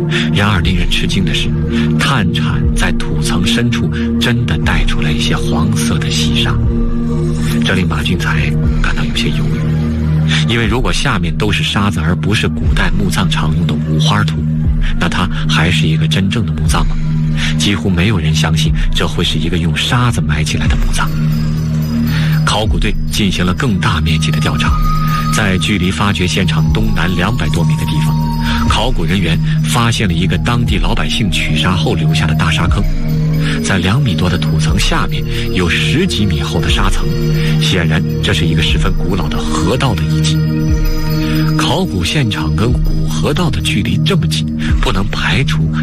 然而令人吃惊的是，探铲在土层深处真的带出来一些黄色的细沙，这令马俊才感到有些犹豫。因为如果下面都是沙子而不是古代墓葬常用的五花土，那它还是一个真正的墓葬吗？几乎没有人相信这会是一个用沙子埋起来的墓葬。考古队进行了更大面积的调查，在距离发掘现场东南200多米的地方，考古人员发现了一个当地老百姓取沙后留下的大沙坑，在2米多的土层下面有10几米厚的沙层，显然这是一个十分古老的河道的遗迹。考古现场跟古河道的距离这么近，不能排除